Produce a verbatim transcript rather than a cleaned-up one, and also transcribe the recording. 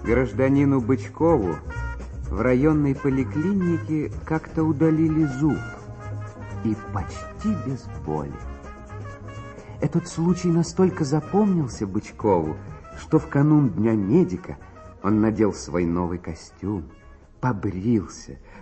Гражданину Бычкову в районной поликлинике как-то удалили зуб. И почти без боли. Этот случай настолько запомнился Бычкову, что в канун Дня медика он надел свой новый костюм, побрился,